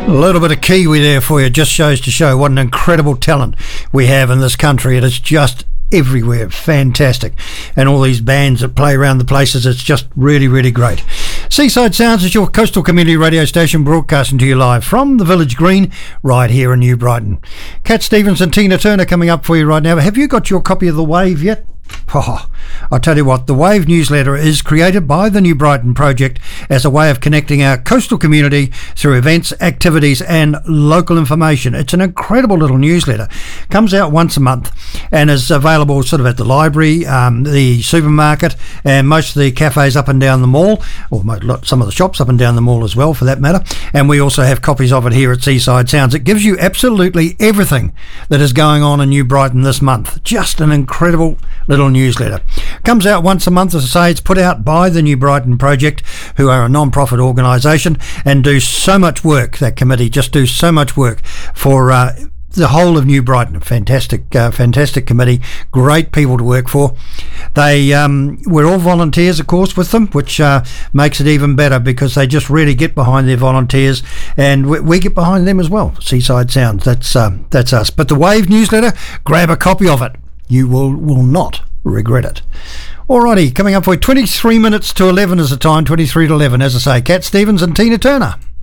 A little bit of Kiwi there for you. Just shows to show what an incredible talent we have in this country. It is just everywhere. Fantastic. And all these bands that play around the places, it's just really, really great. Seaside Sounds is your coastal community radio station, broadcasting to you live from the Village Green right here in New Brighton. Cat Stevens and Tina Turner coming up for you right now. Have you got your copy of The Wave yet? Oh, I'll tell you what, the Wave newsletter is created by the New Brighton Project as a way of connecting our coastal community through events, activities and local information. It's an incredible little newsletter. Comes out once a month and is available sort of at the library, the supermarket and most of the cafes up and down the mall, or some of the shops up and down the mall as well for that matter. And we also have copies of it here at Seaside Sounds. It gives you absolutely everything that is going on in New Brighton this month. Just an incredible little newsletter. Comes out once a month, as I say. It's put out by the New Brighton Project, who are a non-profit organisation and do so much work. That committee just do so much work for the whole of New Brighton. Fantastic committee. Great people to work for. We're all volunteers, of course, with them, which makes it even better because they just really get behind their volunteers, and we get behind them as well. Seaside Sounds. That's us. But the Wave newsletter, grab a copy of it. You will not regret it. Alrighty, coming up for 23 minutes to 11 is the time, 23 to 11, as I say. Cat Stevens and Tina Turner.